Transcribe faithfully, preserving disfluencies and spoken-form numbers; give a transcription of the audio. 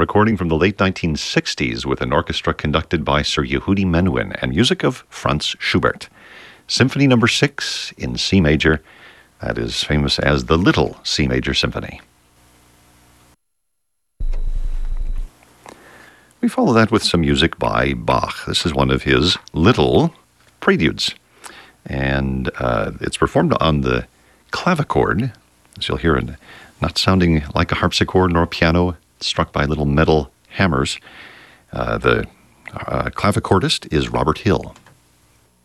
recording from the late nineteen sixties with an orchestra conducted by Sir Yehudi Menuhin and music of Franz Schubert. Symphony number six in C major, that is famous as the Little C Major Symphony. We follow that with some music by Bach. This is one of his little preludes, and uh, it's performed on the clavichord, as you'll hear it, not sounding like a harpsichord nor a piano, struck by little metal hammers. Uh, the uh, clavichordist is Robert Hill.